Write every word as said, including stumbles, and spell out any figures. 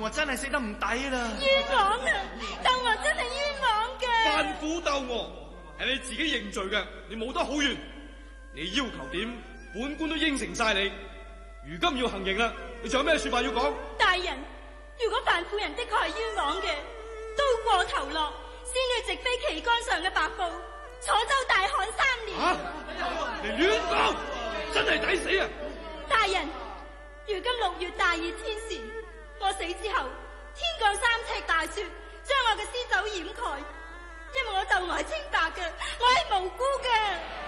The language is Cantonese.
我真係死得唔抵啦！ 冤枉啊！鬥我真係冤枉嘅。 犯苦鬥惡係你自己認罪嘅，你冇得好怨。你要求點，本官都應承晒你。如今要行刑啦，你仲有咩說話要講？ 大人，如果范夫人的確係冤枉嘅，刀過頭落，先要直飛旗杆上嘅白布，楚州大旱三年。 啊！你亂講，真係抵死啊！ 大人，如今六月大熱天時，我死之後，天降三尺大雪，將我嘅屍首掩蓋。因為我竇娥係清白嘅，我係無辜嘅。